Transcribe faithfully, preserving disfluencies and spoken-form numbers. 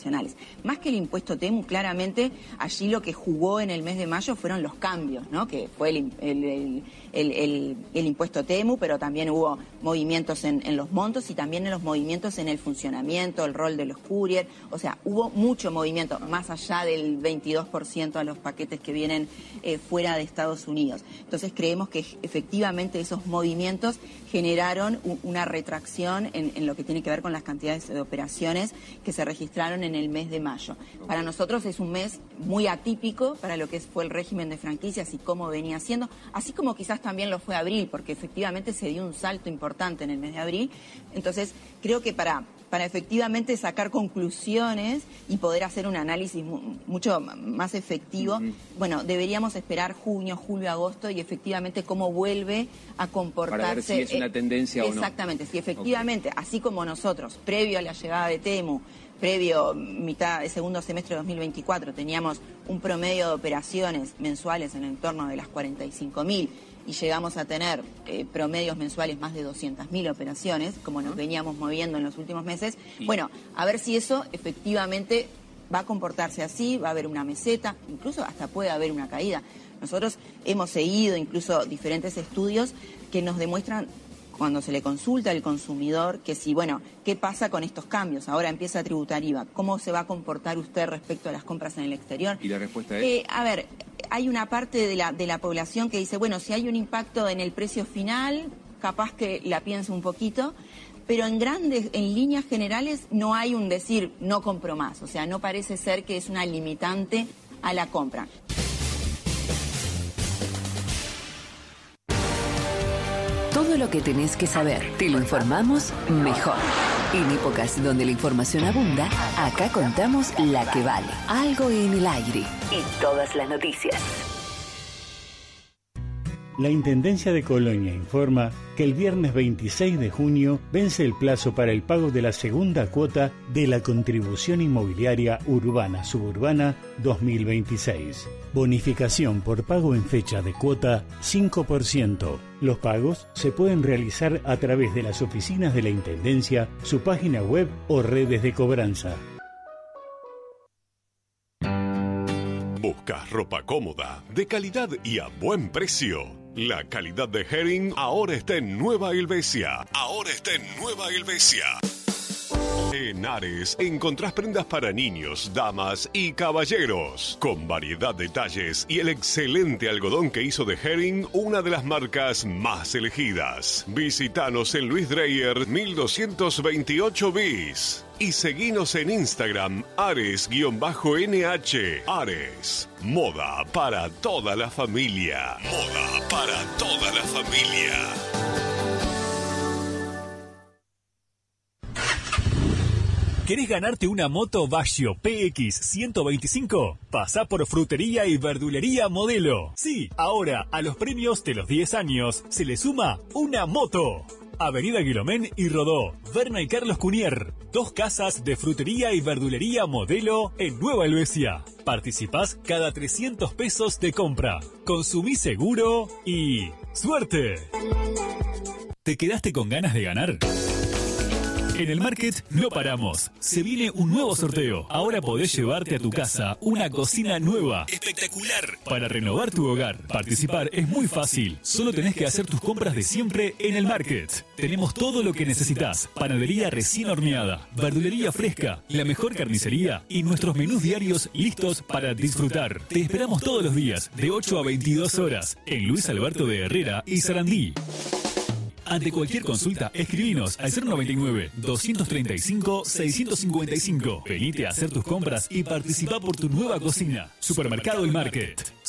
internacionales. Más que el impuesto Temu, claramente allí lo que jugó en el mes de mayo fueron los cambios, ¿no? Que fue el, el, el, el, el, el impuesto Temu, pero también hubo movimientos en, en los montos y también en los movimientos en el funcionamiento, el rol de los courier. O sea, hubo mucho movimiento, más allá del veintidós por ciento a los paquetes que vienen eh, fuera de Estados Unidos. Entonces creemos que efectivamente esos movimientos generaron un, una retracción en, en lo que tiene que ver con las cantidades de operaciones que se registraron en el mes de mayo. Para nosotros es un mes muy atípico para lo que fue el régimen de franquicias y cómo venía siendo, así como quizás también lo fue abril, porque efectivamente se dio un salto importante en el mes de abril. Entonces creo que para... para efectivamente sacar conclusiones y poder hacer un análisis mu mucho más efectivo, uh-huh. bueno, deberíamos esperar junio, julio, agosto y efectivamente cómo vuelve a comportarse. Para ver si es una tendencia eh, o no. Exactamente, si efectivamente, okay. así como nosotros, previo a la llegada de Temu, previo mitad del segundo semestre de dos mil veinticuatro, teníamos un promedio de operaciones mensuales en el entorno de las cuarenta y cinco mil, y llegamos a tener eh, promedios mensuales más de doscientas mil operaciones, como nos veníamos moviendo en los últimos meses. Sí. Bueno, a ver si eso efectivamente va a comportarse así, va a haber una meseta, incluso hasta puede haber una caída. Nosotros hemos seguido incluso diferentes estudios que nos demuestran, cuando se le consulta al consumidor, que si, bueno, ¿qué pasa con estos cambios? Ahora empieza a tributar I V A. ¿Cómo se va a comportar usted respecto a las compras en el exterior? ¿Y la respuesta es? Eh, a ver, hay una parte de la, de la población que dice, bueno, si hay un impacto en el precio final, capaz que la piense un poquito, pero en grandes, en líneas generales, no hay un decir, no compro más. O sea, no parece ser que es una limitante a la compra. Todo lo que tenés que saber, te lo informamos mejor. En épocas donde la información abunda, acá contamos la que vale. Algo en el aire y todas las noticias. La Intendencia de Colonia informa que el viernes veintiséis de junio vence el plazo para el pago de la segunda cuota de la Contribución Inmobiliaria Urbana Suburbana dos mil veintiséis. Bonificación por pago en fecha de cuota cinco por ciento. Los pagos se pueden realizar a través de las oficinas de la Intendencia, su página web o redes de cobranza. ¿Buscas ropa cómoda, de calidad y a buen precio? La calidad de Hering ahora está en Nueva Helvecia. Ahora está en Nueva Helvecia. En Ares encontrás prendas para niños, damas y caballeros, con variedad de talles y el excelente algodón que hizo de Hering una de las marcas más elegidas. Visítanos en Luis Dreyer mil doscientos veintiocho bis y seguinos en Instagram Ares-N H. Ares, moda para toda la familia. Moda para toda la familia. ¿Querés ganarte una moto Vaggio P X ciento veinticinco? Pasá por Frutería y Verdulería Modelo. Sí, ahora a los premios de los diez años se le suma una moto. Avenida Guilomén y Rodó, Berna y Carlos Cunier. Dos casas de Frutería y Verdulería Modelo en Nueva Helvecia. Participás cada trescientos pesos de compra. Consumí seguro y... ¡suerte! ¿Te quedaste con ganas de ganar? En el Market no paramos. Se viene un nuevo sorteo. Ahora podés llevarte a tu casa una cocina nueva. ¡Espectacular! Para renovar tu hogar. Participar es muy fácil. Solo tenés que hacer tus compras de siempre en el Market. Tenemos todo lo que necesitas. Panadería recién horneada, verdulería fresca, la mejor carnicería y nuestros menús diarios listos para disfrutar. Te esperamos todos los días de ocho a veintidós horas en Luis Alberto de Herrera y Sarandí. Ante cualquier consulta, escribinos al cero noventa y nueve, doscientos treinta y cinco, seiscientos cincuenta y cinco. Venite a hacer tus compras y participa por tu nueva cocina. Supermercado El Market.